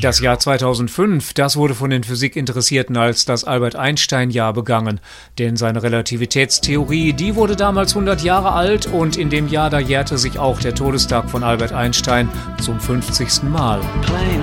Das Jahr 2005, das wurde von den Physikinteressierten als das Albert-Einstein-Jahr begangen. Denn seine Relativitätstheorie, die wurde damals 100 Jahre alt und in dem Jahr, da jährte sich auch der Todestag von Albert Einstein zum 50. Mal. Playing